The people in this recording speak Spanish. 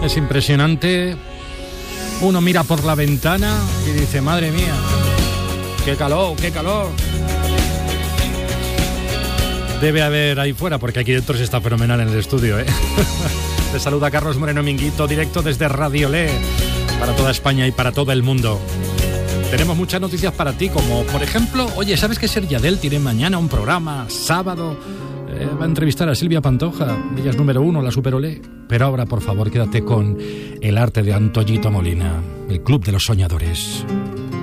Es impresionante. Uno mira por la ventana y dice, madre mía, qué calor, qué calor. Debe haber ahí fuera, porque aquí dentro se está fenomenal en el estudio, ¿eh? Te saluda Carlos Moreno Minguito, directo desde Radio Le, para toda España y para todo el mundo. Tenemos muchas noticias para ti, como por ejemplo, oye, ¿sabes que Ser Yadel tiene mañana un programa, sábado? Va a entrevistar a Silvia Pantoja, ella es número 1, la Super Olé. Pero ahora, por favor, quédate con el arte de Antoñito Molina, el Club de los Soñadores.